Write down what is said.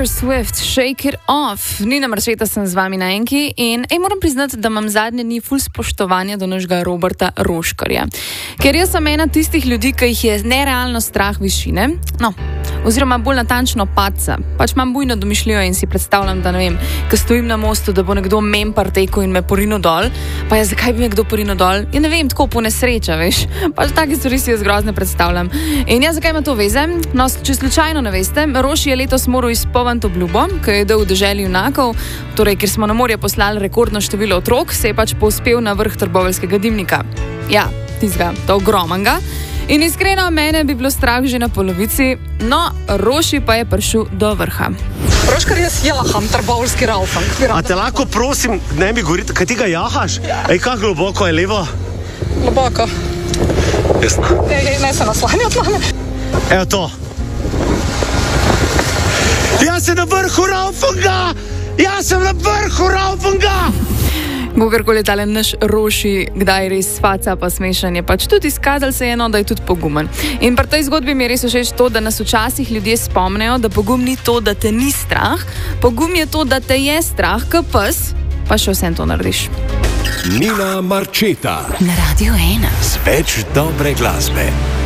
Taylor Swift, Shake It Off. Nina Marčeta sem z vami na enki in moram priznati, da imam zadnje dni ful spoštovanja do našega Roberta Roškarja. Ker jaz sem ena tistih ljudi, ki jih je nerealno strah višine, oziroma bolj natančno padca. Pač imam bujno domišljijo in si predstavljam, da ne vem, ko stojim na mostu, da bo nekdo mempar tekel in me porino dol, pa ja, zakaj bi me kdo porino dol? Ja ne vem, tako po nesreča, veš. Pač take stvari si jaz grozne predstavljam. In ja, zakaj ima to veze? No, če slučajno ne veste, Roši je letos moral izpolniti obljubo, ki je dal v deželi junakov, torej, ker smo na morje poslali rekordno število otrok, se je pač povzpel na vrh trboveljskega dimnika. Ja, tistega, to ogromnega. In iskreno, mene bi bilo strah že na polovici, no, Roši pa je prišel do vrha. Roškar, jaz jaham trboveljski raufang. A te lahko prosim, ne mi govoriti, kaj ti ga jahaš? Ej, kako globoko je levo? Globoko. Jasno. Ne se naslanjati na me. Evo to. Jaz sem na vrhu raufanga! Jaz sem na vrhu raufanga! Kakorkoli je tale naš Roši, kdaj res faca pa smešan, je pač tudi izkazal se eno, da je tudi pogumen. In pri tej zgodbi mi je res všeč to, da nas včasih ljudje spomnejo, da pogum ni to, da te ni strah, pogum je to, da te je strah, kot pes, pa še vsem to narediš. Nina Marčeta na Radio 1 z več dobre glasbe.